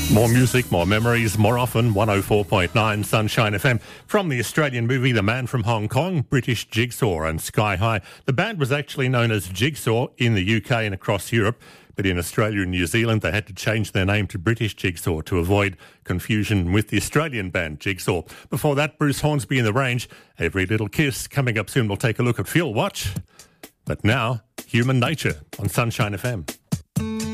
More music, more memories, more often. 104.9 Sunshine FM. From the Australian movie The Man from Hong Kong, British Jigsaw and Sky High. The band was actually known as Jigsaw in the UK and across Europe, but in Australia and New Zealand they had to change their name to British Jigsaw to avoid confusion with the Australian band Jigsaw. Before that, Bruce Hornsby in the Range, Every Little Kiss. Coming up soon, we'll take a look at Fuel Watch. But now, Human Nature on Sunshine FM.